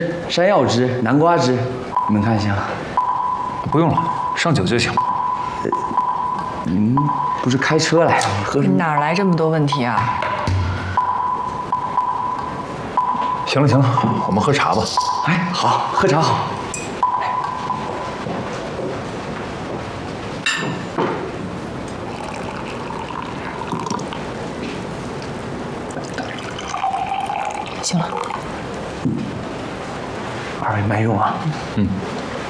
山药汁、南瓜汁，你们看行？ 不用了，上酒就行。 你们不是开车来的，喝什么？ 哪来这么多问题啊？ 行了行了，我们喝茶吧。 哎，好，喝茶好。 行了， 二位慢用啊。 嗯。